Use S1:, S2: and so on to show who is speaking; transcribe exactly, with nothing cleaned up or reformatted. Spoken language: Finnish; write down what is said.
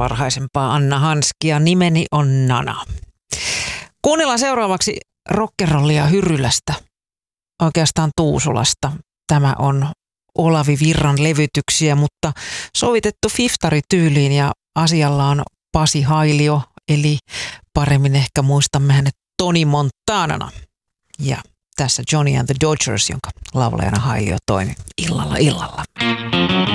S1: varhaisempaa Anna Hanskia. Nimeni on Nana. Kuunnellaan seuraavaksi rockerollia Hyrylästä, oikeastaan Tuusulasta. Tämä on Olavi Virran levytyksiä, mutta sovitettu fiftarityyliin ja asialla on Pasi Hailio, eli paremmin ehkä muistamme hänet Tony Montanana. Ja tässä Johnny and the Dodgers, jonka laulajana Hailio toimi illalla illalla.